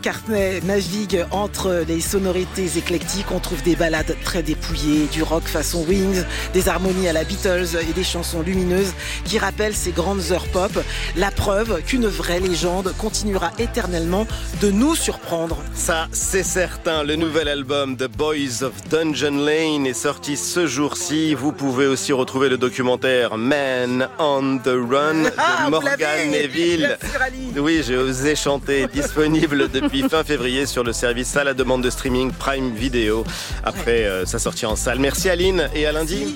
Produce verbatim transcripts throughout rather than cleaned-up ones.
Cartney navigue entre les sonorités éclectiques. On trouve des ballades très dépouillées, du rock façon Wings, des harmonies à la Beatles et des chansons lumineuses qui rappellent ces grandes heures pop. La preuve qu'une vraie légende continuera éternellement de nous surprendre. Ça, c'est certain. Le nouvel album The Boys of Dungeon Lane est sorti ce jour-ci. Vous pouvez aussi retrouver le documentaire Man on the Run de ah, Morgan Neville. Oui, j'ai osé chanter. Disponible depuis fin février sur le service à la demande de streaming Prime Video après euh, sa sortie en salle. Merci Aline et à lundi.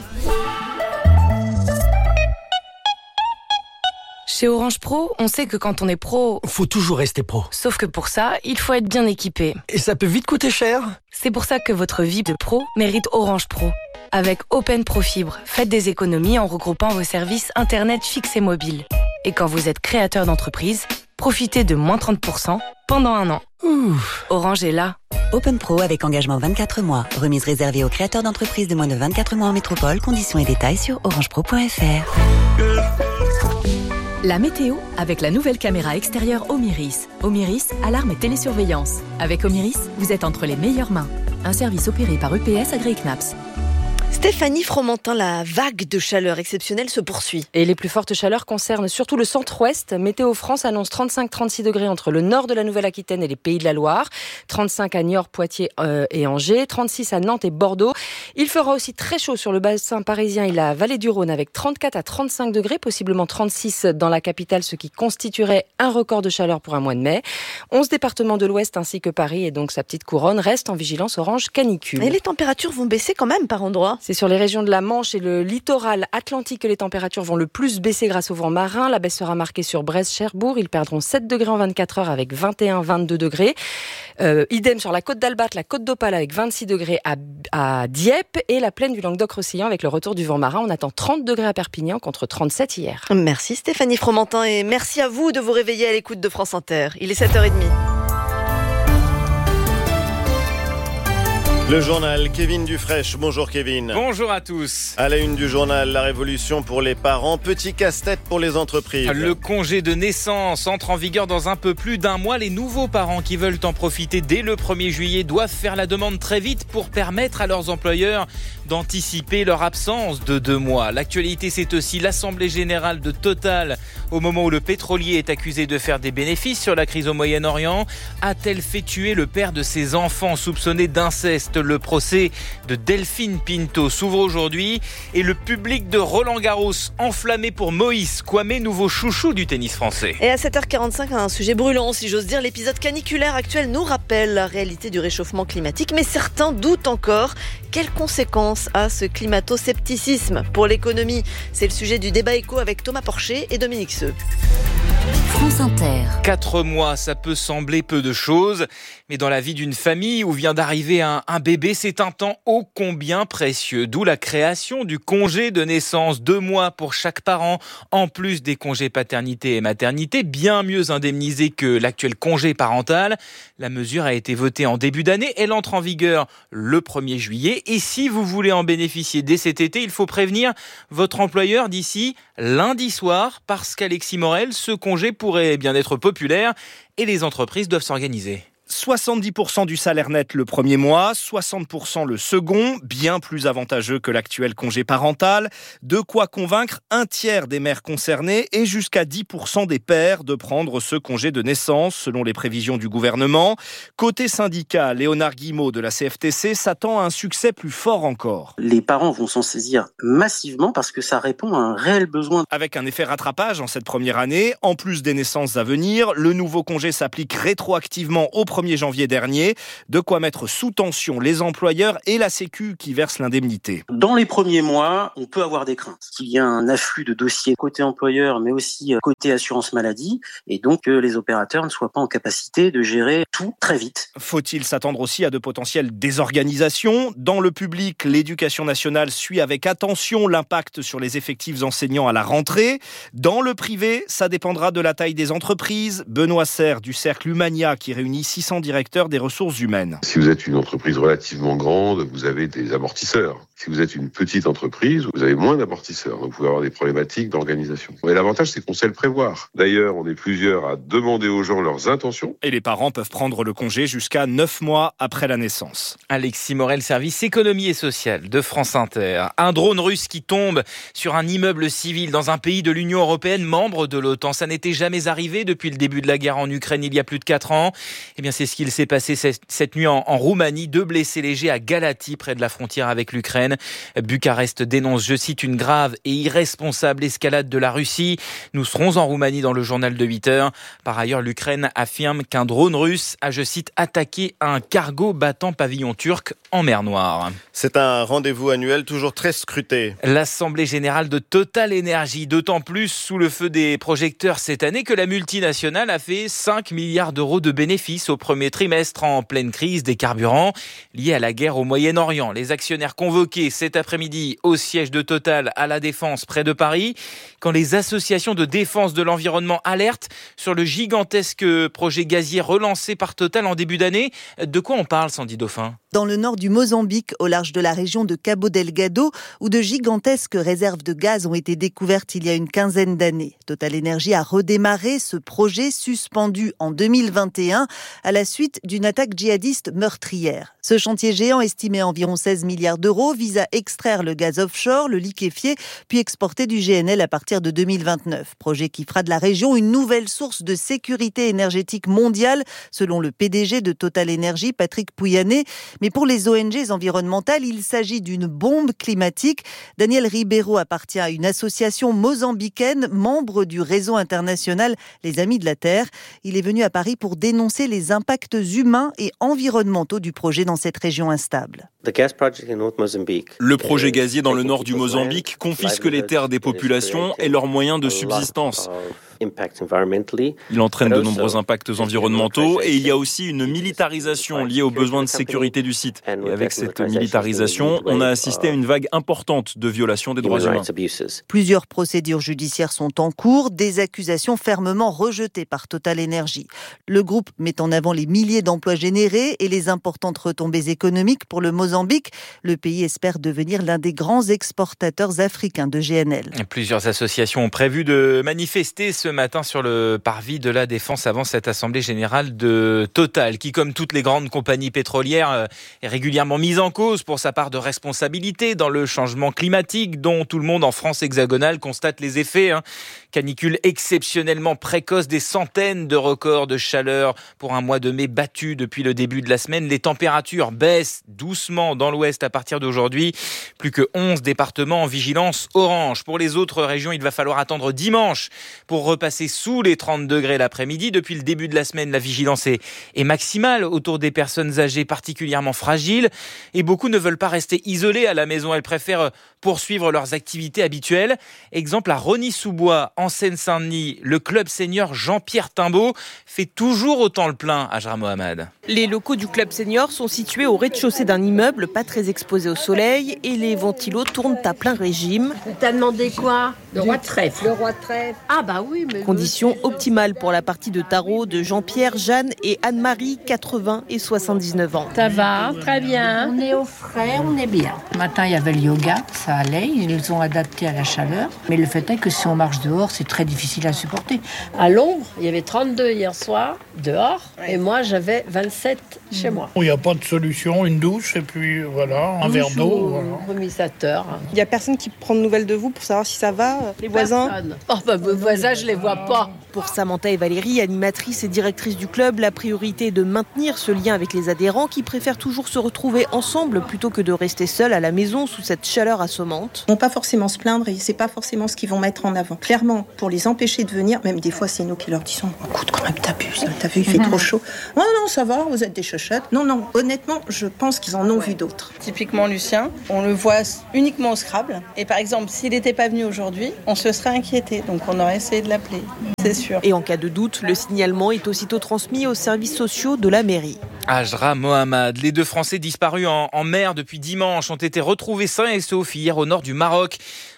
Chez Orange Pro, on sait que quand on est pro, faut toujours rester pro. Sauf que pour ça, il faut être bien équipé. Et ça peut vite coûter cher. C'est pour ça que votre vie de pro mérite Orange Pro. Avec Open Pro Fibre, faites des économies en regroupant vos services internet fixes et mobiles. Et quand vous êtes créateur d'entreprise, profitez de moins trente pour cent pendant un an. Ouh. Orange est là. Open Pro avec engagement vingt-quatre mois. Remise réservée aux créateurs d'entreprises de moins de vingt-quatre mois en métropole. Conditions et détails sur orange pro point f r. La météo avec la nouvelle caméra extérieure Omiris. Omiris, alarme et télésurveillance. Avec Omiris, vous êtes entre les meilleures mains. Un service opéré par U P S agréé C N A P S. Stéphanie Fromentin, la vague de chaleur exceptionnelle se poursuit. Et les plus fortes chaleurs concernent surtout le centre-ouest. Météo France annonce trente-cinq à trente-six degrés entre le nord de la Nouvelle-Aquitaine et les Pays de la Loire. trente-cinq à Niort, Poitiers euh, et Angers. trente-six à Nantes et Bordeaux. Il fera aussi très chaud sur le bassin parisien et la vallée du Rhône avec trente-quatre à trente-cinq degrés, possiblement trente-six dans la capitale, ce qui constituerait un record de chaleur pour un mois de mai. onze départements de l'Ouest ainsi que Paris et donc sa petite couronne restent en vigilance orange canicule. Et les températures vont baisser quand même par endroits. C'est sur les régions de la Manche et le littoral atlantique que les températures vont le plus baisser grâce au vent marin. La baisse sera marquée sur Brest, Cherbourg. Ils perdront sept degrés en vingt-quatre heures avec vingt et un à vingt-deux degrés. Euh, idem sur la côte d'Albat, la côte d'Opale avec vingt-six degrés à, à Dieppe et la plaine du Languedoc-Roussillon avec le retour du vent marin. On attend trente degrés à Perpignan contre trente-sept hier. Merci Stéphanie Fromentin et merci à vous de vous réveiller à l'écoute de France Inter. Il est sept heures trente. Le journal, Kevin Dufraîche. Bonjour Kevin. Bonjour à tous. À la une du journal, la révolution pour les parents, petit casse-tête pour les entreprises. Le congé de naissance entre en vigueur dans un peu plus d'un mois. Les nouveaux parents qui veulent en profiter dès le premier juillet doivent faire la demande très vite pour permettre à leurs employeurs d'anticiper leur absence de deux mois. L'actualité, c'est aussi l'Assemblée générale de Total au moment où le pétrolier est accusé de faire des bénéfices sur la crise au Moyen-Orient. A-t-elle fait tuer le père de ses enfants soupçonnés d'inceste? Le procès de Delphine Pinto s'ouvre aujourd'hui et le public de Roland-Garros enflammé pour Moïse Kouamé, nouveau chouchou du tennis français. Et à sept heures quarante-cinq, un sujet brûlant, si j'ose dire, l'épisode caniculaire actuel nous rappelle la réalité du réchauffement climatique, mais certains doutent encore. Quelles conséquences a ce climato-scepticisme pour l'économie? C'est le sujet du débat éco avec Thomas Porcher et Dominique Seux. France Inter. Quatre mois, ça peut sembler peu de choses, mais dans la vie d'une famille où vient d'arriver un, un bébé, c'est un temps ô combien précieux. D'où la création du congé de naissance, deux mois pour chaque parent, en plus des congés paternité et maternité, bien mieux indemnisés que l'actuel congé parental. La mesure a été votée en début d'année, elle entre en vigueur le premier juillet. Et si vous voulez en bénéficier dès cet été, il faut prévenir votre employeur d'ici lundi soir, parce qu'Alexis Morel, ce congé pourrait bien être populaire et les entreprises doivent s'organiser. soixante-dix pour cent du salaire net le premier mois, soixante pour cent le second, bien plus avantageux que l'actuel congé parental. De quoi convaincre un tiers des mères concernées et jusqu'à dix pour cent des pères de prendre ce congé de naissance, selon les prévisions du gouvernement. Côté syndicat, Léonard Guillemot de la C F T C s'attend à un succès plus fort encore. Les parents vont s'en saisir massivement parce que ça répond à un réel besoin. Avec un effet rattrapage en cette première année, en plus des naissances à venir, le nouveau congé s'applique rétroactivement au premier janvier dernier, de quoi mettre sous tension les employeurs et la Sécu qui verse l'indemnité. Dans les premiers mois, on peut avoir des craintes. Il y a un afflux de dossiers côté employeur, mais aussi côté assurance maladie, et donc que les opérateurs ne soient pas en capacité de gérer tout très vite. Faut-il s'attendre aussi à de potentielles désorganisations ? Dans le public, l'Éducation nationale suit avec attention l'impact sur les effectifs enseignants à la rentrée. Dans le privé, ça dépendra de la taille des entreprises. Benoît Serre du cercle Humania, qui réunit six puissant directeur des ressources humaines. Si vous êtes une entreprise relativement grande, vous avez des amortisseurs. Si vous êtes une petite entreprise, vous avez moins d'amortisseurs. Donc vous pouvez avoir des problématiques d'organisation. Et l'avantage, c'est qu'on sait le prévoir. D'ailleurs, on est plusieurs à demander aux gens leurs intentions. Et les parents peuvent prendre le congé jusqu'à neuf mois après la naissance. Alexis Morel, service économie et sociale de France Inter. Un drone russe qui tombe sur un immeuble civil dans un pays de l'Union européenne, membre de l'OTAN. Ça n'était jamais arrivé depuis le début de la guerre en Ukraine il y a plus de quatre ans. Eh bien, c'est ce qu'il s'est passé cette nuit en, en Roumanie. Deux blessés légers à Galati, près de la frontière avec l'Ukraine. Bucarest dénonce, je cite, une grave et irresponsable escalade de la Russie. Nous serons en Roumanie dans le journal de huit heures. Par ailleurs, l'Ukraine affirme qu'un drone russe a, je cite, attaqué un cargo battant pavillon turc en mer Noire. C'est un rendez-vous annuel toujours très scruté. L'Assemblée générale de Total Energy, d'autant plus sous le feu des projecteurs cette année que la multinationale a fait cinq milliards d'euros de bénéfices au premier trimestre en pleine crise des carburants liée à la guerre au Moyen-Orient. Les actionnaires convoqués cet après-midi au siège de Total à La Défense près de Paris, quand les associations de défense de l'environnement alertent sur le gigantesque projet gazier relancé par Total en début d'année. De quoi on parle, Sandy Dauphin ? Dans le nord du Mozambique, au large de la région de Cabo Delgado, où de gigantesques réserves de gaz ont été découvertes il y a une quinzaine d'années. Total Energy a redémarré ce projet suspendu en deux mille vingt et un à la suite d'une attaque djihadiste meurtrière. Ce chantier géant, estimé à environ seize milliards d'euros, vise à extraire le gaz offshore, le liquéfier, puis exporter du G N L à partir de deux mille vingt-neuf. Projet qui fera de la région une nouvelle source de sécurité énergétique mondiale, selon le P D G de Total Energy, Patrick Pouyanné. Mais pour les O N G environnementales, il s'agit d'une bombe climatique. Daniel Ribeiro appartient à une association mozambicaine, membre du réseau international Les Amis de la Terre. Il est venu à Paris pour dénoncer les impacts humains et environnementaux du projet dans cette région instable. Le projet gazier dans le nord du Mozambique confisque les terres des populations et leurs moyens de subsistance. Il entraîne de nombreux impacts environnementaux et il y a aussi une militarisation liée aux besoins de sécurité du site. Et avec cette militarisation, on a assisté à une vague importante de violations des droits humains. Plusieurs procédures judiciaires sont en cours, des accusations fermement rejetées par Total Energy. Le groupe met en avant les milliers d'emplois générés et les importantes retombées économiques pour le Mozambique. Le pays espère devenir l'un des grands exportateurs africains de G N L. Plusieurs associations ont prévu de manifester ce matin sur le parvis de La Défense avant cette assemblée générale de Total, qui, comme toutes les grandes compagnies pétrolières, est régulièrement mise en cause pour sa part de responsabilité dans le changement climatique dont tout le monde en France hexagonale constate les effets. Hein. Canicule exceptionnellement précoce, des centaines de records de chaleur pour un mois de mai battu depuis le début de la semaine. Les températures baissent doucement dans l'ouest à partir d'aujourd'hui. Plus que onze départements en vigilance orange. Pour les autres régions, il va falloir attendre dimanche pour repasser sous les trente degrés l'après-midi. Depuis le début de la semaine, la vigilance est, est maximale autour des personnes âgées particulièrement fragiles. Et beaucoup ne veulent pas rester isolés à la maison. Elles préfèrent poursuivre leurs activités habituelles. Exemple à Rosny-sous-Bois, en Seine-Saint-Denis, le club senior Jean-Pierre Timbaud fait toujours autant le plein, Ajra Mohamed. Les locaux du club senior sont situés au rez-de-chaussée d'un immeuble pas très exposé au soleil et les ventilos tournent à plein régime. T'as demandé quoi ? Le roi de trèfle. Le roi de trèfle. Ah bah oui, mais... Conditions optimales pour la partie de tarot de Jean-Pierre, Jeanne et Anne-Marie, quatre-vingts et soixante-dix-neuf ans. Ça va, très bien. On est au frais, on est bien. Le matin, il y avait le yoga, ça allait, ils ont adapté à la chaleur. Mais le fait est que si on marche dehors, c'est très difficile à supporter. À l'ombre, il y avait trente-deux hier soir, dehors, et moi j'avais vingt-sept mmh. chez moi. Il n'y a pas de solution, une douche, et puis voilà, un verre d'eau. Voilà. Remissateur. Il n'y a personne qui prend de nouvelles de vous pour savoir si ça va, les voisins. Oh bah, mes voisins, je les vois pas. Pour Samantha et Valérie, animatrice et directrice du club, la priorité est de maintenir ce lien avec les adhérents qui préfèrent toujours se retrouver ensemble plutôt que de rester seuls à la maison sous cette chaleur assommante. Ils ne vont pas forcément se plaindre et c'est pas forcément ce qu'ils vont mettre en avant. Clairement, pour les empêcher de venir, même des fois c'est nous qui leur disons « Écoute, quand même t'abuses, t'as vu, il fait mmh. trop chaud. » « Non, non, ça va, vous êtes des chochottes. » Non, non, honnêtement, je pense qu'ils en ont vu d'autres. Typiquement Lucien, on le voit uniquement au Scrabble. Et par exemple, s'il n'était pas venu aujourd'hui, on se serait inquiété. Donc on aurait essayé de l'appeler, c'est sûr. Et en cas de doute, le signalement est aussitôt transmis aux services sociaux de la mairie. Ajra Mohamed, les deux Français disparus en, en mer depuis dimanche ont été retrouvés sains et saufs hier au nord du Maroc.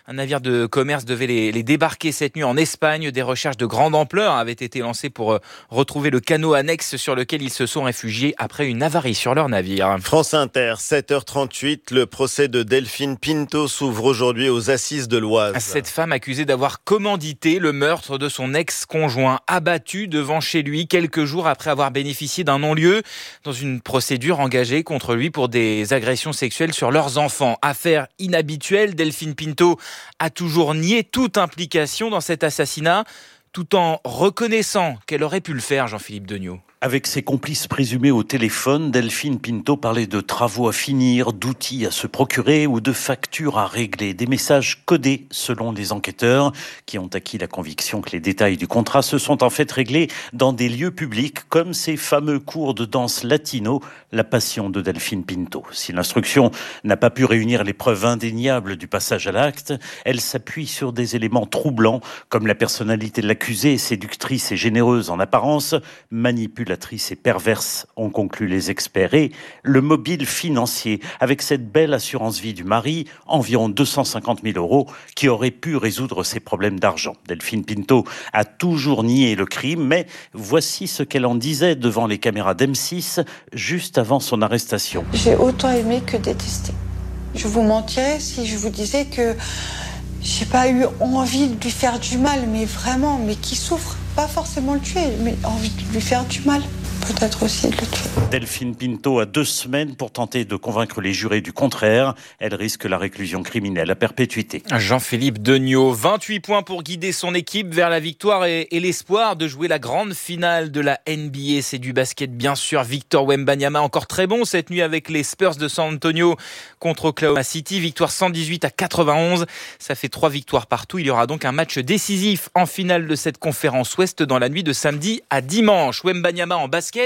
Un navire de commerce devait les, les débarquer cette nuit en Espagne. Des recherches de grande ampleur avaient été lancées pour retrouver le canot annexe sur lequel ils se sont réfugiés après une avarie sur leur navire. France Inter, sept heures trente-huit, le procès de Delphine Pinto s'ouvre aujourd'hui aux assises de l'Oise. Cette femme accusée d'avoir commandité le meurtre de son ex-conjoint, abattu devant chez lui quelques jours après avoir bénéficié d'un non-lieu dans une procédure engagée contre lui pour des agressions sexuelles sur leurs enfants. Affaire inhabituelle, Delphine Pinto a toujours nié toute implication dans cet assassinat, tout en reconnaissant qu'elle aurait pu le faire, Jean-Philippe Degnaud. Avec ses complices présumés au téléphone, Delphine Pinto parlait de travaux à finir, d'outils à se procurer ou de factures à régler. Des messages codés selon les enquêteurs qui ont acquis la conviction que les détails du contrat se sont en fait réglés dans des lieux publics comme ces fameux cours de danse latino, la passion de Delphine Pinto. Si l'instruction n'a pas pu réunir les preuves indéniables du passage à l'acte, elle s'appuie sur des éléments troublants comme la personnalité de l'accusée, séductrice et généreuse en apparence, manipulatrice et perverse, ont conclu les experts, et le mobile financier, avec cette belle assurance vie du mari, environ deux cent cinquante mille euros, qui aurait pu résoudre ses problèmes d'argent. Delphine Pinto a toujours nié le crime, mais voici ce qu'elle en disait devant les caméras d'M six, juste avant son arrestation. J'ai autant aimé que détesté. Je vous mentirais si je vous disais que j'ai pas eu envie de lui faire du mal, mais vraiment, mais qui souffre. Pas forcément le tuer, mais envie de lui faire du mal. Peut-être aussi de le tuer. Delphine Pinto a deux semaines pour tenter de convaincre les jurés du contraire. Elle risque la réclusion criminelle à perpétuité. Jean-Philippe Degnaud, vingt-huit points pour guider son équipe vers la victoire et, et l'espoir de jouer la grande finale de la N B A. C'est du basket bien sûr. Victor Wembanyama encore très bon cette nuit avec les Spurs de San Antonio contre Oklahoma City. Victoire cent dix-huit à quatre-vingt-onze. Ça fait trois victoires partout. Il y aura donc un match décisif en finale de cette conférence Ouest dans la nuit de samedi à dimanche. Wembanyama en basket.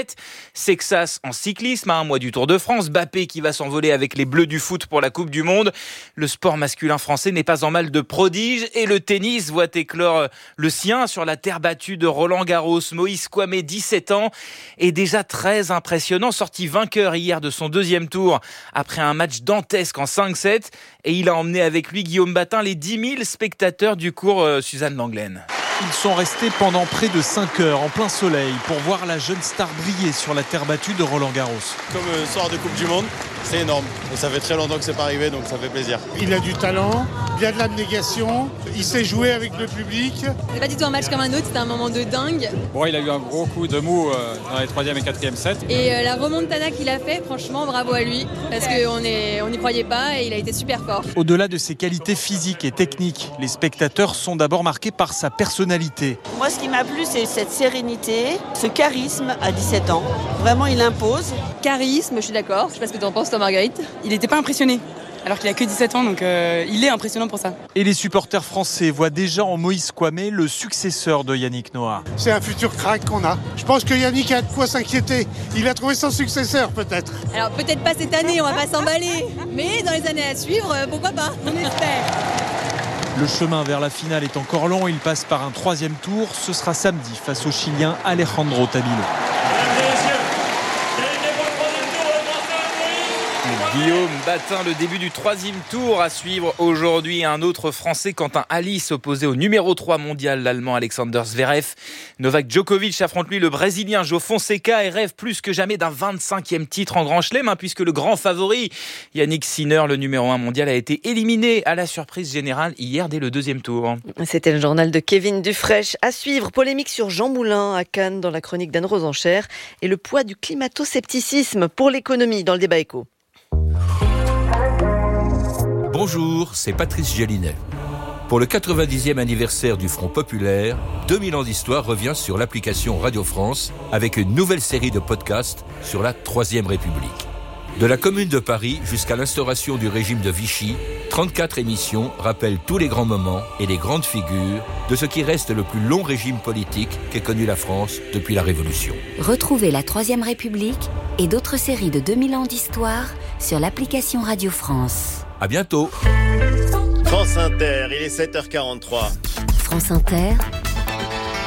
Sexas en cyclisme, à un mois du Tour de France. Mbappé qui va s'envoler avec les Bleus du foot pour la Coupe du Monde. Le sport masculin français n'est pas en mal de prodige et le tennis voit éclore le sien sur la terre battue de Roland-Garros. Moïse Kouamé, dix-sept ans, est déjà très impressionnant. Sorti vainqueur hier de son deuxième tour après un match dantesque en cinq sept. Et il a emmené avec lui, Guillaume Batin, les dix mille spectateurs du cours euh, Suzanne Langlaine. Ils sont restés pendant près de cinq heures en plein soleil pour voir la jeune star briller sur la terre battue de Roland-Garros. Comme euh, soir de Coupe du Monde, c'est énorme. Et ça fait très longtemps que c'est pas arrivé, donc ça fait plaisir. Il a du talent, il a de l'abnégation, il sait jouer avec le public. C'est pas du tout un match comme un autre, c'était un moment de dingue. Bon, il a eu un gros coup de mou euh, dans les troisième et quatrième sets. Et euh, la remontada qu'il a fait, franchement, bravo à lui. Parce qu'on est, on n'y croyait pas et il a été super fort. Au-delà de ses qualités physiques et techniques, les spectateurs sont d'abord marqués par sa personnalité. Moi, ce qui m'a plu, c'est cette sérénité, ce charisme à dix-sept ans. Vraiment, il impose. Charisme, je suis d'accord. Je sais pas ce que tu en penses, toi, Marguerite. Il n'était pas impressionné, alors qu'il a que dix-sept ans, donc euh, il est impressionnant pour ça. Et les supporters français voient déjà en Moïse Kouamé le successeur de Yannick Noah. C'est un futur crack qu'on a. Je pense que Yannick a de quoi s'inquiéter. Il a trouvé son successeur, peut-être. Alors, peut-être pas cette année, on va pas s'emballer. Mais dans les années à suivre, pourquoi pas? On espère. Le chemin vers la finale est encore long. Il passe par un troisième tour. Ce sera samedi face au Chilien Alejandro Tabilo. Guillaume Batin, le début du troisième tour à suivre aujourd'hui. Un autre Français, Quentin Halys, opposé au numéro trois mondial, l'Allemand Alexander Zverev. Novak Djokovic affronte lui le Brésilien Jo Fonseca et rêve plus que jamais d'un vingt-cinquième titre en Grand Chelem, hein, puisque le grand favori, Yannick Sinner, le numéro un mondial, a été éliminé à la surprise générale hier dès le deuxième tour. C'était le journal de Kevin Dufresne. À suivre, polémique sur Jean Moulin à Cannes dans la chronique d'Anne Rosenchère et le poids du climato-scepticisme pour l'économie dans le débat éco. Bonjour, c'est Patrice Gélinet. Pour le quatre-vingt-dixième anniversaire du Front Populaire, deux mille ans d'histoire revient sur l'application Radio France avec une nouvelle série de podcasts sur la Troisième République. De la Commune de Paris jusqu'à l'instauration du régime de Vichy, trente-quatre émissions rappellent tous les grands moments et les grandes figures de ce qui reste le plus long régime politique qu'ait connu la France depuis la Révolution. Retrouvez la Troisième République et d'autres séries de deux mille ans d'histoire sur l'application Radio France. À bientôt. France Inter, il est sept heures quarante-trois. France Inter, le six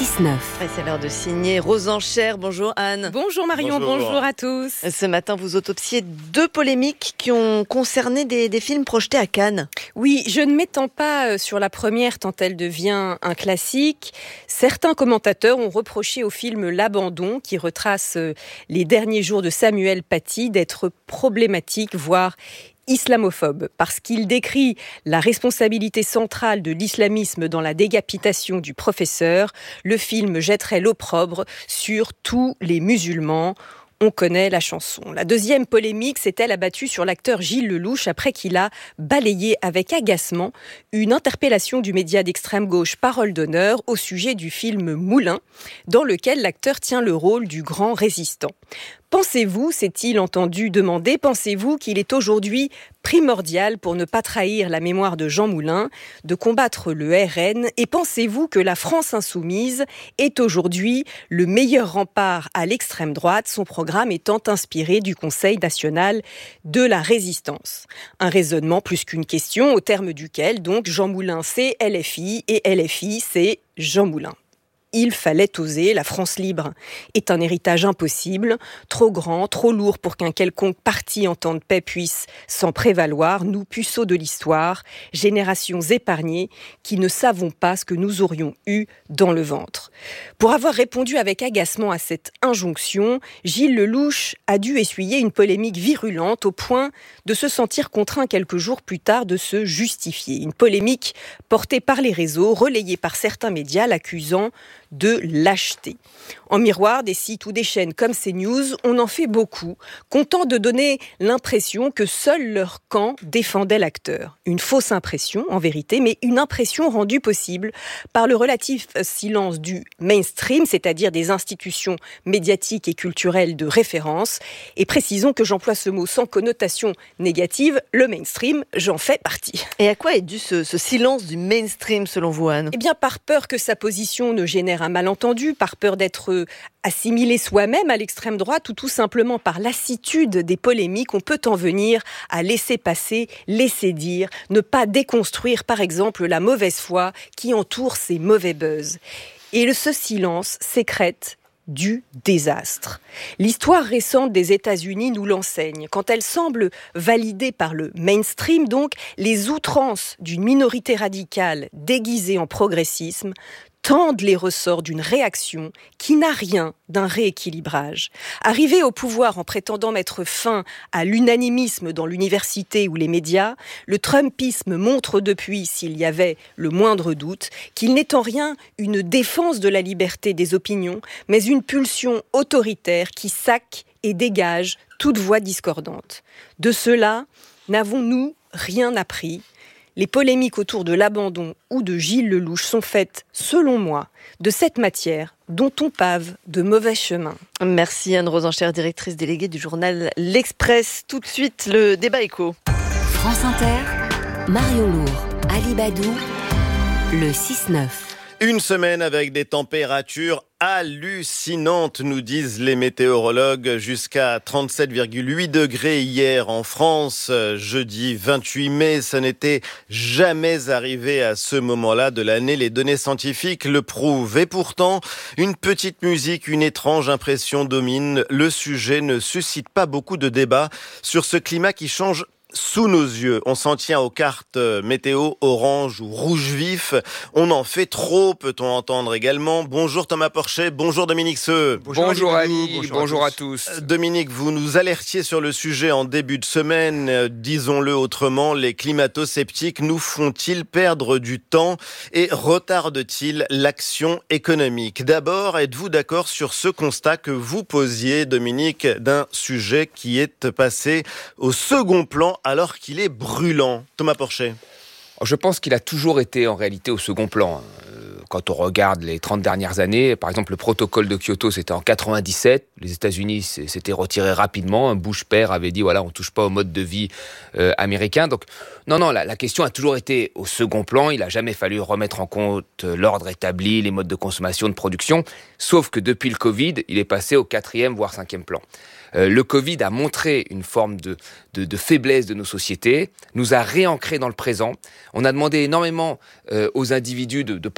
six neuf. Et c'est l'heure de signer Rose Enchère. Bonjour Anne. Bonjour Marion, bonjour. bonjour à tous. Ce matin, vous autopsiez deux polémiques qui ont concerné des, des films projetés à Cannes. Oui, je ne m'étends pas sur la première tant elle devient un classique. Certains commentateurs ont reproché au film L'Abandon, qui retrace les derniers jours de Samuel Paty, d'être problématique, voire islamophobe, parce qu'il décrit la responsabilité centrale de l'islamisme dans la décapitation du professeur. Le film jetterait l'opprobre sur tous les musulmans. On connaît la chanson. La deuxième polémique s'est-elle abattue sur l'acteur Gilles Lellouche après qu'il a balayé avec agacement une interpellation du média d'extrême gauche Parole d'honneur au sujet du film Moulin, dans lequel l'acteur tient le rôle du grand résistant. Pensez-vous, s'est-il entendu demander, pensez-vous qu'il est aujourd'hui primordial pour ne pas trahir la mémoire de Jean Moulin, de combattre le R N, et pensez-vous que la France insoumise est aujourd'hui le meilleur rempart à l'extrême droite, son programme étant inspiré du Conseil national de la résistance. Un raisonnement plus qu'une question, au terme duquel donc Jean Moulin c'est L F I et L F I c'est Jean Moulin. Il fallait oser, la France libre est un héritage impossible, trop grand, trop lourd pour qu'un quelconque parti en temps de paix puisse s'en prévaloir, nous puceaux de l'histoire, générations épargnées qui ne savons pas ce que nous aurions eu dans le ventre. Pour avoir répondu avec agacement à cette injonction, Gilles Lellouche a dû essuyer une polémique virulente au point de se sentir contraint quelques jours plus tard de se justifier. Une polémique portée par les réseaux, relayée par certains médias, l'accusant de lâcheté. En miroir, des sites ou des chaînes comme CNews, on en fait beaucoup, content de donner l'impression que seul leur camp défendait l'acteur. Une fausse impression, en vérité, mais une impression rendue possible par le relatif silence du mainstream, c'est-à-dire des institutions médiatiques et culturelles de référence. Et précisons que j'emploie ce mot sans connotation négative, le mainstream, j'en fais partie. Et à quoi est dû ce, ce silence du mainstream, selon vous, Anne ? Eh bien, par peur que sa position ne génère un malentendu, par peur d'être assimilé soi-même à l'extrême droite, ou tout simplement par lassitude des polémiques, on peut en venir à laisser passer, laisser dire, ne pas déconstruire par exemple la mauvaise foi qui entoure ces mauvais buzz. Et ce silence sécrète du désastre. L'histoire récente des États-Unis nous l'enseigne. Quand elle semble validée par le mainstream, donc, les outrances d'une minorité radicale déguisée en progressisme tendent les ressorts d'une réaction qui n'a rien d'un rééquilibrage. Arrivé au pouvoir en prétendant mettre fin à l'unanimisme dans l'université ou les médias, le trumpisme montre depuis, s'il y avait le moindre doute, qu'il n'est en rien une défense de la liberté des opinions, mais une pulsion autoritaire qui sac et dégage toute voix discordante. De cela, n'avons-nous rien appris ? Les polémiques autour de l'abandon ou de Gilles Lellouche sont faites, selon moi, de cette matière dont on pave de mauvais chemins. Merci Anne-Rose Enchère, directrice déléguée du journal L'Express. Tout de suite, le débat écho. France Inter, Marion Lourd, Ali Badou, le six neuf. Une semaine avec des températures hallucinantes, nous disent les météorologues, jusqu'à trente-sept virgule huit degrés hier en France, jeudi vingt-huit mai. Ça n'était jamais arrivé à ce moment-là de l'année. Les données scientifiques le prouvent. Et pourtant, une petite musique, une étrange impression domine. Le sujet ne suscite pas beaucoup de débats sur ce climat qui change sous nos yeux. On s'en tient aux cartes météo orange ou rouge vif. On en fait trop, peut-on entendre également. Bonjour Thomas Porcher, bonjour Dominique Seux. Bonjour, bonjour Ali, bonjour, bonjour à, tous. à tous. Dominique, vous nous alertiez sur le sujet en début de semaine. Disons-le autrement, les climato-sceptiques nous font-ils perdre du temps et retardent-ils l'action économique ? D'abord, êtes-vous d'accord sur ce constat que vous posiez, Dominique, d'un sujet qui est passé au second plan alors qu'il est brûlant? Thomas Porcher. Je pense qu'il a toujours été en réalité au second plan. Quand on regarde les trente dernières années, par exemple le protocole de Kyoto, c'était en quatre-vingt-dix-sept. Les États-Unis s'étaient retirés rapidement. Bush père avait dit voilà, on touche pas au mode de vie euh, américain. Donc non, non, la, la question a toujours été au second plan. Il a jamais fallu remettre en compte l'ordre établi, les modes de consommation, de production. Sauf que depuis le Covid, il est passé au quatrième voire cinquième plan. Euh, le Covid a montré une forme de, de, de faiblesse de nos sociétés, nous a réancrés dans le présent. On a demandé énormément euh, aux individus de, de porter les agissements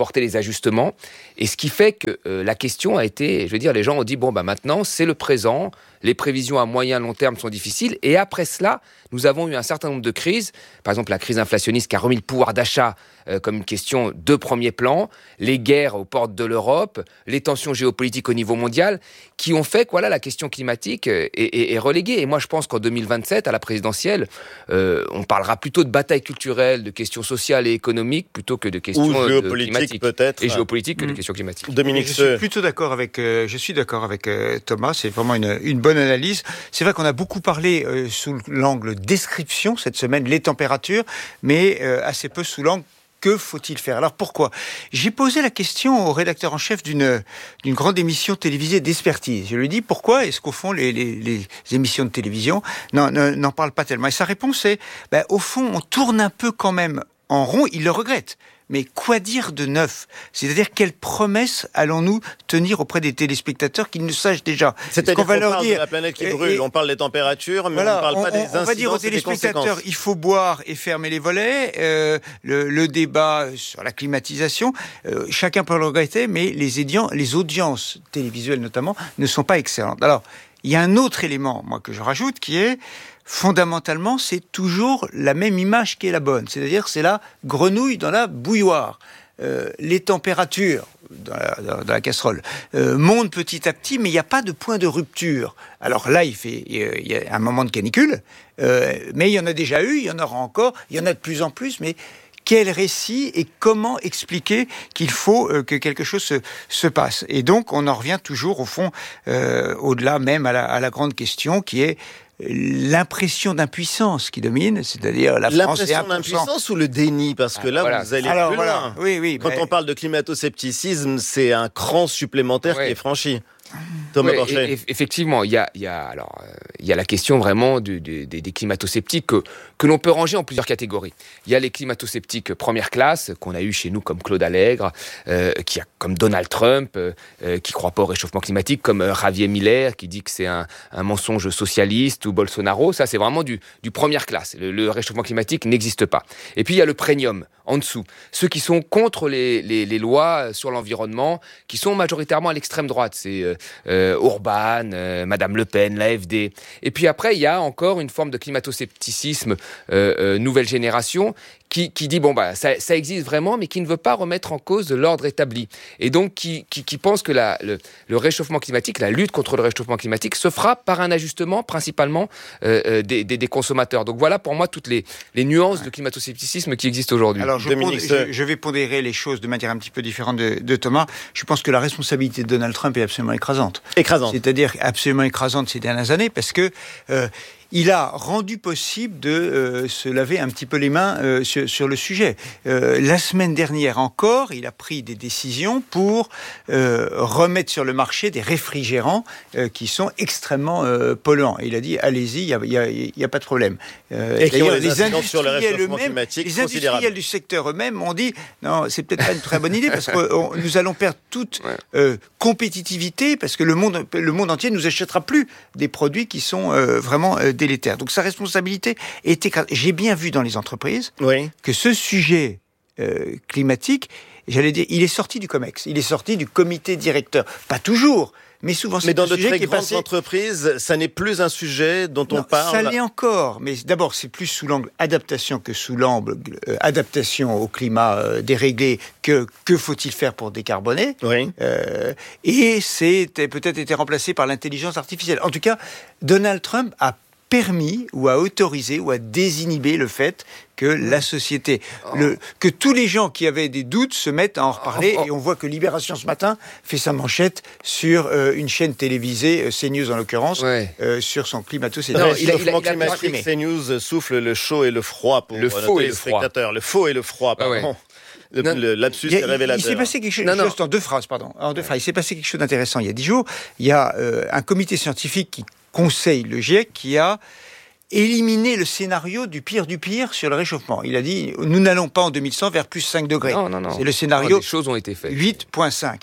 ajustements. Et ce qui fait que euh, la question a été, je veux dire, les gens ont dit, bon, bah maintenant, c'est le présent, les prévisions à moyen long terme sont difficiles, et après cela, nous avons eu un certain nombre de crises, par exemple la crise inflationniste qui a remis le pouvoir d'achat euh, comme une question de premier plan, les guerres aux portes de l'Europe, les tensions géopolitiques au niveau mondial, qui ont fait que voilà, la question climatique est, est, est reléguée. Et moi, je pense qu'en deux mille vingt-sept, à la présidentielle, euh, on parlera plutôt de bataille culturelle, de questions sociales et économiques, plutôt que de questions Ou géopolitiques, climatiques. peut-être. Et géopolitiques que mmh. de questions climatiques. Dominique, je suis plutôt d'accord avec, euh, je suis d'accord avec euh, Thomas, c'est vraiment une, une bonne analyse. C'est vrai qu'on a beaucoup parlé euh, sous l'angle description cette semaine, les températures, mais euh, assez peu sous l'angle que faut-il faire. Alors pourquoi ? J'ai posé la question au rédacteur en chef d'une, d'une grande émission télévisée d'expertise. Je lui ai dit pourquoi est-ce qu'au fond les, les, les émissions de télévision n'en, n'en parlent pas tellement. Et sa réponse est, ben, au fond on tourne un peu quand même en rond, il le regrette. Mais quoi dire de neuf ? C'est-à-dire, quelles promesses allons-nous tenir auprès des téléspectateurs qu'ils ne sachent déjà ? C'est-à-dire qu'on, qu'on parle dire, de la planète qui brûle, et, on parle des températures, mais voilà, on ne parle on, pas des on, incidences. On va dire aux téléspectateurs, il faut boire et fermer les volets, euh, le, le débat sur la climatisation, euh, chacun peut le regretter, mais les, édians, les audiences télévisuelles notamment ne sont pas excellentes. Alors, il y a un autre élément, moi, que je rajoute, qui est... Fondamentalement, c'est toujours la même image qui est la bonne. C'est-à-dire, c'est la grenouille dans la bouilloire. Euh, les températures dans la, dans, dans la casserole euh, montent petit à petit, mais il n'y a pas de point de rupture. Alors là, il fait, il y a un moment de canicule, euh, mais il y en a déjà eu, il y en aura encore, il y en a de plus en plus, mais quel récit et comment expliquer qu'il faut euh, que quelque chose se, se passe. Et donc, on en revient toujours, au fond, euh, au-delà même à la, à la grande question qui est l'impression d'impuissance qui domine, c'est-à-dire la France est l'impression d'impuissance ou le déni, parce que là, ah, voilà. vous allez Alors, plus voilà. loin. Oui, oui, Quand mais... on parle de climato-scepticisme, c'est un cran supplémentaire ouais. qui est franchi. Thomas ouais, Porcher. Et, effectivement, il y a, il y a alors, euh, il y a la question vraiment du, du, des, des climato-sceptiques que, que l'on peut ranger en plusieurs catégories. Il y a les climato-sceptiques première classe qu'on a eu chez nous comme Claude Allègre, euh, qui a comme Donald Trump, euh, qui croit pas au réchauffement climatique, comme euh, Javier Miller qui dit que c'est un, un mensonge socialiste, ou Bolsonaro. Ça, c'est vraiment du, du première classe. Le, le réchauffement climatique n'existe pas. Et puis il y a le premium en dessous, ceux qui sont contre les, les, les lois sur l'environnement, qui sont majoritairement à l'extrême droite. C'est euh, euh, Orban, euh, Madame Le Pen, l'A F D. Et puis après, il y a encore une forme de climato-scepticisme euh, euh, nouvelle génération qui, qui dit, bon, bah, ça, ça existe vraiment, mais qui ne veut pas remettre en cause l'ordre établi. Et donc, qui, qui, qui pense que la, le, le réchauffement climatique, la lutte contre le réchauffement climatique, se fera par un ajustement principalement euh, des, des, des consommateurs. Donc voilà, pour moi, toutes les, les nuances de climato-scepticisme qui existent aujourd'hui. Alors, je, pondé, je, je vais pondérer les choses de manière un petit peu différente de, de Thomas. Je pense que la responsabilité de Donald Trump est absolument écrasante. Écrasante. C'est-à-dire absolument écrasante ces dernières années, parce que... Euh, il a rendu possible de euh, se laver un petit peu les mains euh, sur, sur le sujet. Euh, la semaine dernière encore, il a pris des décisions pour euh, remettre sur le marché des réfrigérants euh, qui sont extrêmement euh, polluants. Et il a dit, allez-y, il n'y a, a, a pas de problème. Euh, et qui ont les industriels sur le réchauffement climatique Les industriels du secteur eux-mêmes ont dit, non, c'est peut-être pas une très bonne idée, parce que on, nous allons perdre toute euh, compétitivité, parce que le monde, le monde entier ne nous achètera plus des produits qui sont euh, vraiment... Euh, délétère. Donc sa responsabilité est écrasée. J'ai bien vu dans les entreprises oui. que ce sujet euh, climatique, j'allais dire, il est sorti du COMEX, il est sorti du comité directeur. Pas toujours, mais souvent c'est mais dans un de sujet très qui est grandes passé... entreprises, ça n'est plus un sujet dont non, on parle. Ça l'est encore, mais d'abord c'est plus sous l'angle adaptation que sous l'angle euh, adaptation au climat euh, déréglé. Que que faut-il faire pour décarboner oui. euh, Et c'est peut-être été remplacé par l'intelligence artificielle. En tout cas, Donald Trump a permis ou a autorisé ou a désinhibé le fait que la société, oh. le, que tous les gens qui avaient des doutes se mettent à en reparler oh, oh. Et on voit que Libération ce matin fait sa manchette sur euh, une chaîne télévisée, CNews en l'occurrence, ouais. euh, sur son climato-scepticisme. Le réchauffement climatique, CNews souffle le chaud et le froid pour le faux et le froid. Le faux et le froid, pardon. Ah ouais. Le, non, le lapsus est révélateur. Il s'est passé quelque chose, non, juste non. en deux phrases, pardon. En deux phrases, il s'est passé quelque chose d'intéressant il y a dix jours. Il y a euh, un comité scientifique qui conseille le GIEC qui a éliminé le scénario du pire du pire sur le réchauffement. Il a dit, nous n'allons pas en deux mille cent vers plus cinq degrés. Non, non, non. C'est le scénario non, des choses ont été faites. huit virgule cinq.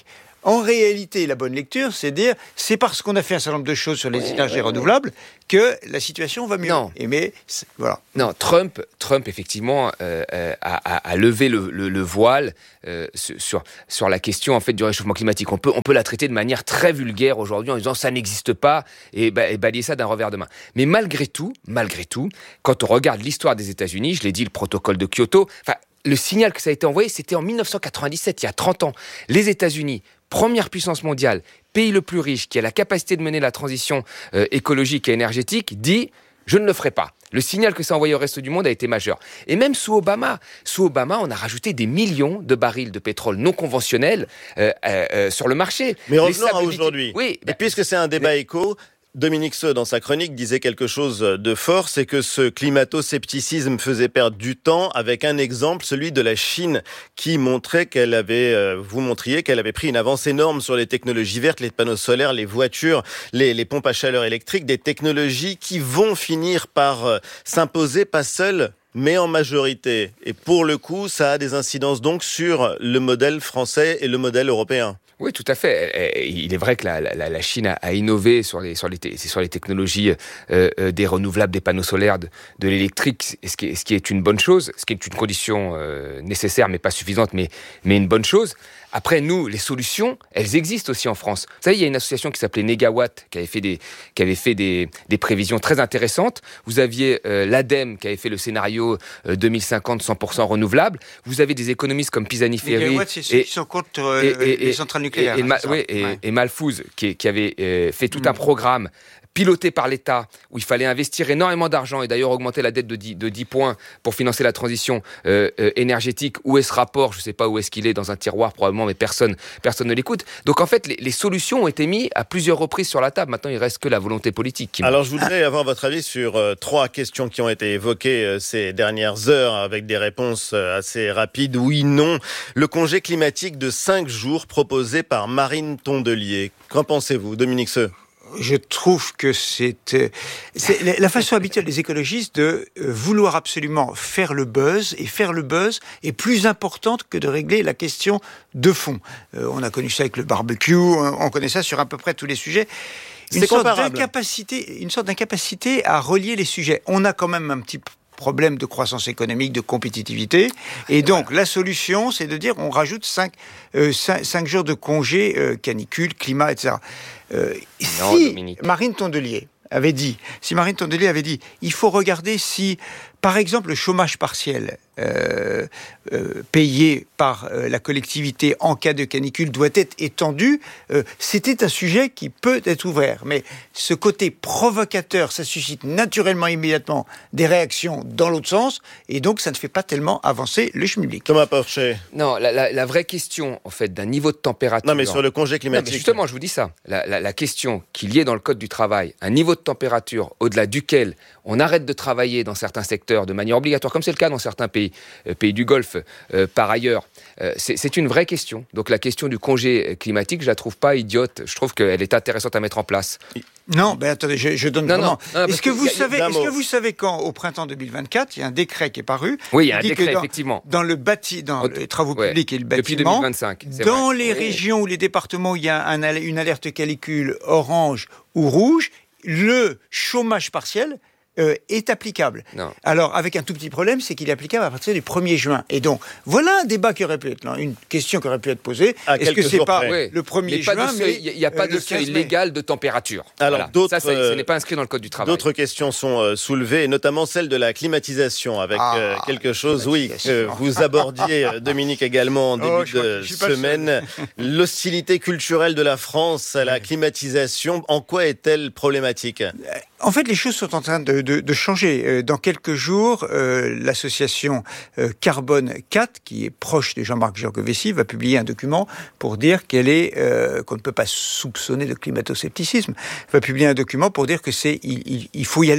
En réalité, la bonne lecture, c'est de dire, c'est parce qu'on a fait un certain nombre de choses sur les énergies renouvelables que la situation va mieux. Non. Et mais, voilà. Non, Trump, Trump effectivement, euh, a, a, a levé le, le, le voile euh, sur, sur la question en fait, du réchauffement climatique. On peut, on peut la traiter de manière très vulgaire aujourd'hui en disant ça n'existe pas et, bah, et balayer ça d'un revers de main. Mais malgré tout, malgré tout, quand on regarde l'histoire des États-Unis, je l'ai dit, le protocole de Kyoto, enfin, le signal que ça a été envoyé, c'était en dix-neuf cent quatre-vingt-dix-sept, il y a trente ans. Les États-Unis, première puissance mondiale, pays le plus riche, qui a la capacité de mener la transition euh, écologique et énergétique, dit « je ne le ferai pas ». Le signal que ça a envoyé au reste du monde a été majeur. Et même sous Obama, sous Obama, on a rajouté des millions de barils de pétrole non conventionnels euh, euh, euh, sur le marché. Mais revenons à aujourd'hui. Oui, et puisque c'est un débat mais... éco... Dominique Seux, dans sa chronique, disait quelque chose de fort, c'est que ce climato-scepticisme faisait perdre du temps avec un exemple, celui de la Chine, qui montrait qu'elle avait, euh, vous montriez qu'elle avait pris une avance énorme sur les technologies vertes, les panneaux solaires, les voitures, les, les pompes à chaleur électriques, des technologies qui vont finir par euh, s'imposer, pas seules, mais en majorité. Et pour le coup, ça a des incidences donc sur le modèle français et le modèle européen. Oui, tout à fait. Il est vrai que la, la, la Chine a, a innové sur les, sur les, sur les technologies euh, des renouvelables, des panneaux solaires, de, de l'électrique, ce qui, est, ce qui est une bonne chose, ce qui est une condition euh, nécessaire, mais pas suffisante, mais, mais une bonne chose. Après, nous, les solutions, elles existent aussi en France. Vous savez, il y a une association qui s'appelait Negawatt, qui avait fait des, qui avait fait des, des prévisions très intéressantes. Vous aviez euh, l'ADEME, qui avait fait le scénario euh, deux mille cinquante cent pour cent renouvelable. Vous avez des économistes comme Pisani-Ferry. Negawatt, c'est ceux qui sont contre euh, et, et, les centrales nucléaires. Et, et, hein, oui, et, ouais. et Malfouz, qui, qui avait euh, fait tout mmh. un programme piloté par l'État, où il fallait investir énormément d'argent et d'ailleurs augmenter la dette de dix, de dix points pour financer la transition euh, euh, énergétique. Où est ce rapport ? Je ne sais pas où est-ce qu'il est, dans un tiroir probablement, mais personne, personne ne l'écoute. Donc en fait, les, les solutions ont été mises à plusieurs reprises sur la table. Maintenant, il ne reste que la volonté politique. Qui Alors je voudrais avoir votre avis sur euh, trois questions qui ont été évoquées euh, ces dernières heures, avec des réponses euh, assez rapides. Oui, non. Le congé climatique de cinq jours proposé par Marine Tondelier. Qu'en pensez-vous, Dominique Seux ? Je trouve que c'est, euh, c'est la façon habituelle des écologistes de euh, vouloir absolument faire le buzz, et faire le buzz est plus importante que de régler la question de fond. Euh, on a connu ça avec le barbecue, on connaît ça sur à peu près tous les sujets. Une c'est sorte comparable. d'incapacité, une sorte d'incapacité à relier les sujets. On a quand même un petit problème de croissance économique, de compétitivité. Et donc, la solution, c'est de dire on rajoute cinq, euh, cinq, cinq jours de congé, euh, canicule, climat, et cetera. Euh, non, si Dominique. Marine Tondelier avait dit, si Marine Tondelier avait dit, il faut regarder si, par exemple, le chômage partiel euh, euh, payé par euh, la collectivité en cas de canicule doit être étendu, euh, c'était un sujet qui peut être ouvert. Mais ce côté provocateur, ça suscite naturellement, immédiatement, des réactions dans l'autre sens, et donc ça ne fait pas tellement avancer le schmilblick. Thomas Porcher. Non, la, la, la vraie question, en fait, d'un niveau de température... Non, mais sur le congé climatique. Non, mais justement, je vous dis ça. La, la, la question qu'il y ait dans le Code du travail, un niveau de température au-delà duquel on arrête de travailler dans certains secteurs de manière obligatoire, comme c'est le cas dans certains pays, euh, pays du Golfe, euh, par ailleurs, euh, c'est, c'est une vraie question. Donc la question du congé climatique, je la trouve pas idiote. Je trouve qu'elle est intéressante à mettre en place. Non, ben attendez, je, je donne non, vraiment. Non, non, est-ce que vous y a, savez, y a est-ce que vous savez quand, au printemps deux mille vingt-quatre, il y a un décret qui est paru. Oui, il y a un dit décret, que dans, effectivement. Dans le bâti, dans les travaux ouais, publics et le bâtiment. Depuis deux mille vingt-cinq. Dans vrai. les oui. régions ou les départements où il y a un, une alerte canicule orange ou rouge, le chômage partiel Euh, est applicable. Non. Alors, avec un tout petit problème, c'est qu'il est applicable à partir du premier juin. Et donc, voilà un débat qui aurait pu être, une question qui aurait pu être posée. À Est-ce que c'est pas près. le premier mais juin, pas de seuil, mais il n'y a pas euh, de seuil légal de température. Alors, voilà. d'autres, ça, ça, ça n'est pas inscrit dans le Code du travail. D'autres questions sont euh, soulevées, et notamment celle de la climatisation, avec ah, euh, quelque chose, oui, que vous abordiez, euh, Dominique, également en début oh, de semaine. L'hostilité culturelle de la France à la climatisation, en quoi est-elle problématique ? En fait, les choses sont en train de, de, de changer. Dans quelques jours, euh, l'association euh, Carbone quatre, qui est proche de Jean-Marc Jancovici, va publier un document pour dire qu'elle est, euh, qu'on ne peut pas soupçonner de climato-scepticisme, va publier un document pour dire que c'est, il, il, il faut y aller.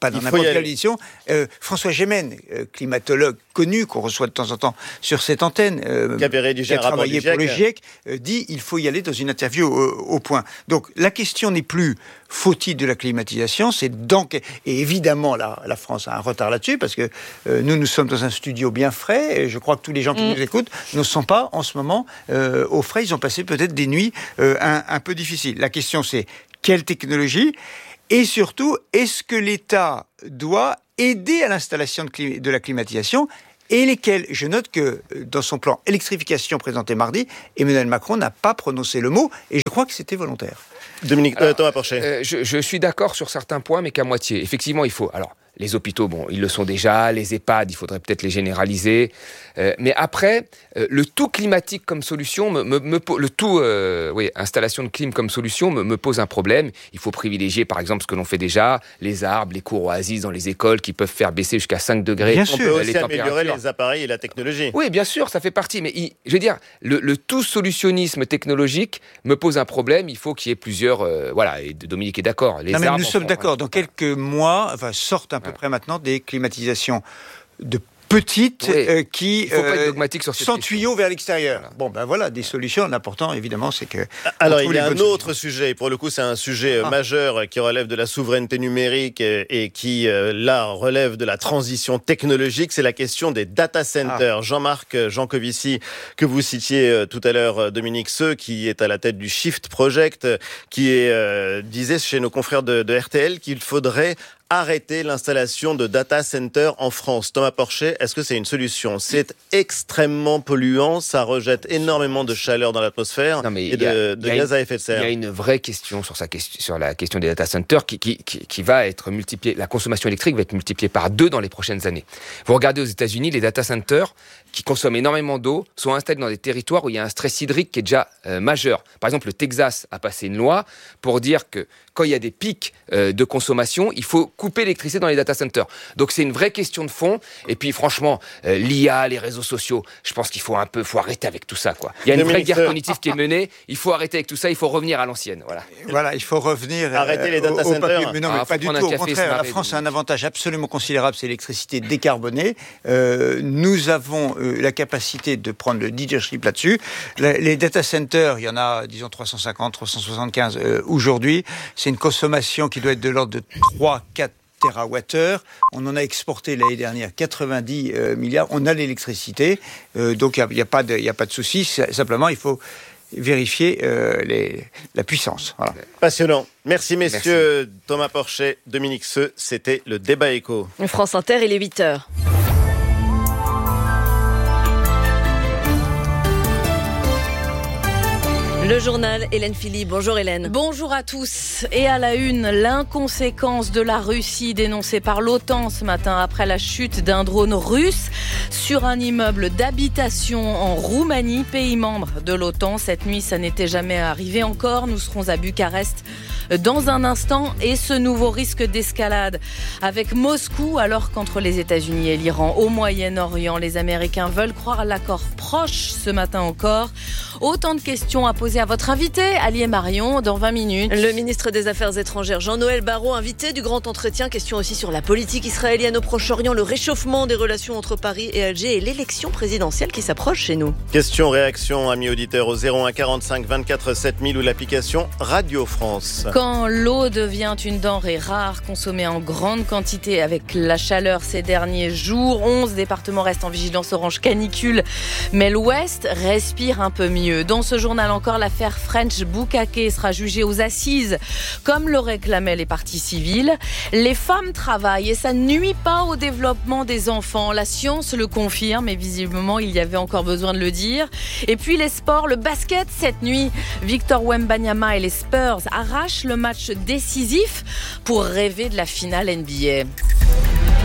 pas dans n'importe quelle édition. Euh, François Gémen, euh, climatologue connu, qu'on reçoit de temps en temps sur cette antenne, euh, qui, avait qui a travaillé pour le GIEC, euh, dit il faut y aller dans une interview au, au point. Donc la question n'est plus faut-il de la climatisation, c'est donc, et évidemment la, la France a un retard là-dessus, parce que euh, nous, nous sommes dans un studio bien frais, et je crois que tous les gens qui mmh. nous écoutent ne sont pas en ce moment euh, au frais, ils ont passé peut-être des nuits euh, un, un peu difficiles. La question c'est quelle technologie ? Et surtout, est-ce que l'État doit aider à l'installation de, clim- de la climatisation et lesquels? Je note que dans son plan électrification présenté mardi, Emmanuel Macron n'a pas prononcé le mot et je crois que c'était volontaire. Dominique, euh, Thomas Porcher. Euh, je, je suis d'accord sur certains points, mais qu'à moitié. Effectivement, il faut... Alors, les hôpitaux, bon, ils le sont déjà. Les EHPAD, il faudrait peut-être les généraliser. Euh, mais après, euh, le tout climatique comme solution, me, me, me, le tout, euh, oui, installation de clim comme solution me, me pose un problème. Il faut privilégier, par exemple, ce que l'on fait déjà, les arbres, les cours oasis dans les écoles qui peuvent faire baisser jusqu'à cinq degrés. Bien sûr. On peut aussi améliorer les appareils et la technologie. Oui, bien sûr, ça fait partie. Mais il, je veux dire, le, le tout solutionnisme technologique me pose un problème. Il faut qu'il y ait plusieurs... Euh, voilà, et Dominique est d'accord. Les non, mais arbres nous sommes font, d'accord. Dans quelques mois, enfin, sortent un peu près maintenant des climatisations de petites oui. euh, qui euh, sur sans tuyaux vers l'extérieur. Voilà. Bon, ben voilà, des solutions. L'important, évidemment, c'est que... Alors, il y a un autre sujet, et pour le coup, c'est un sujet ah. majeur qui relève de la souveraineté numérique et qui, euh, là, relève de la transition technologique. C'est la question des data centers. Ah. Jean-Marc Jancovici, que vous citiez euh, tout à l'heure, Dominique Seux, qui est à la tête du Shift Project, qui est, euh, disait chez nos confrères de, de R T L qu'il faudrait arrêter l'installation de data centers en France. Thomas Porcher, est-ce que c'est une solution ? C'est extrêmement polluant, ça rejette énormément de chaleur dans l'atmosphère non, mais et de, a, de gaz une, à effet de serre. Il y a une vraie question sur, sa question, sur la question des data centers qui, qui, qui, qui va être multipliée. La consommation électrique va être multipliée par deux dans les prochaines années. Vous regardez aux États-Unis, les data centers qui consomment énormément d'eau sont installés dans des territoires où il y a un stress hydrique qui est déjà euh, majeur. Par exemple, le Texas a passé une loi pour dire que quand il y a des pics euh, de consommation, il faut couper l'électricité dans les data centers. Donc c'est une vraie question de fond. Et puis franchement, euh, l'I A, les réseaux sociaux, je pense qu'il faut un peu, faut arrêter avec tout ça, quoi. Il y a une vraie guerre cognitive qui est menée. Il faut arrêter avec tout ça. Il faut revenir à l'ancienne. Voilà. Voilà, il faut revenir. Arrêter euh, les data centers. Mais non, mais ah, pas du tout. Au contraire, la France a un avantage absolument considérable, c'est l'électricité décarbonée. Euh, nous avons euh, la capacité de prendre le leadership là-dessus. La, les data centers, il y en a, disons trois cent cinquante, trois cent soixante-quinze euh, aujourd'hui. C'est une consommation qui doit être de l'ordre de trois à quatre térawattheures. On en a exporté l'année dernière quatre-vingt-dix euh, milliards. On a l'électricité, euh, donc il n'y a, a pas de, y a pas de souci. Simplement, il faut vérifier euh, les, la puissance. Voilà. Passionnant. Merci messieurs. Merci. Thomas Porcher, Dominique Seux, c'était le débat éco. France Inter, il est huit heures. Le journal, Hélène Philippe. Bonjour Hélène. Bonjour à tous. Et à la une, l'inconséquence de la Russie dénoncée par l'OTAN ce matin après la chute d'un drone russe sur un immeuble d'habitation en Roumanie, pays membre de l'OTAN. Cette nuit, ça n'était jamais arrivé encore. Nous serons à Bucarest dans un instant. Et ce nouveau risque d'escalade avec Moscou, alors qu'entre les États-Unis et l'Iran au Moyen-Orient, les Américains veulent croire à l'accord proche ce matin encore. Autant de questions à poser à votre invité, Ali et Marion, dans vingt minutes. Le ministre des Affaires étrangères, Jean-Noël Barrot, invité du grand entretien. Question aussi sur la politique israélienne au Proche-Orient, le réchauffement des relations entre Paris et Alger et l'élection présidentielle qui s'approche chez nous. Question, réaction, amis auditeurs, au zéro un quarante-cinq vingt-quatre sept mille ou l'application Radio France. Quand l'eau devient une denrée rare, consommée en grande quantité avec la chaleur ces derniers jours, onze départements restent en vigilance orange canicule, mais l'Ouest respire un peu mieux. Dans ce journal encore, l'affaire French Bukake sera jugée aux assises, comme le réclamaient les parties civiles. Les femmes travaillent et ça ne nuit pas au développement des enfants. La science le confirme et visiblement, il y avait encore besoin de le dire. Et puis les sports, le basket cette nuit. Victor Wembanyama et les Spurs arrachent le match décisif pour rêver de la finale N B A. France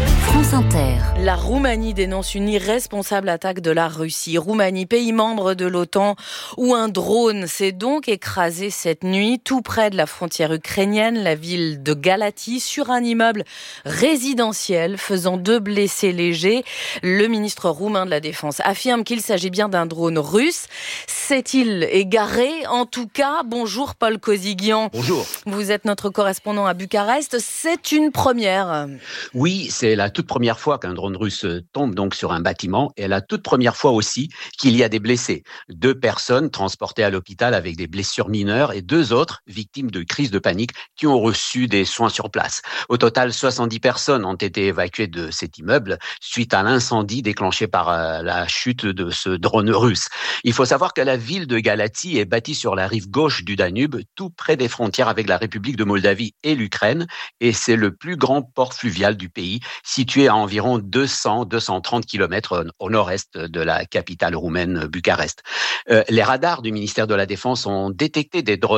France Inter. La Roumanie dénonce une irresponsable attaque de la Russie. Roumanie, pays membre de l'OTAN, où un drone s'est donc écrasé cette nuit, tout près de la frontière ukrainienne, la ville de Galatie, sur un immeuble résidentiel, faisant deux blessés légers. Le ministre roumain de la Défense affirme qu'il s'agit bien d'un drone russe. S'est-il égaré? En tout cas, bonjour Paul Kozyghian. Bonjour. Vous êtes notre correspondant à Bucarest. C'est une première. Oui, c'est la toute première fois qu'un drone russe tombe donc sur un bâtiment et la toute première fois aussi qu'il y a des blessés. Deux personnes transportées à l'hôpital avec des blessures mineures et deux autres victimes de crises de panique qui ont reçu des soins sur place. Au total, soixante-dix personnes ont été évacuées de cet immeuble suite à l'incendie déclenché par euh, la chute de ce drone russe. Il faut savoir que la ville de Galatie est bâtie sur la rive gauche du Danube, tout près des frontières avec la République de Moldavie et l'Ukraine, et c'est le plus grand port fluvial du pays, situé à environ deux cents à deux cent trente kilomètres au nord-est de la capitale roumaine Bucarest. Euh, les radars du ministère de la Défense ont détecté des drones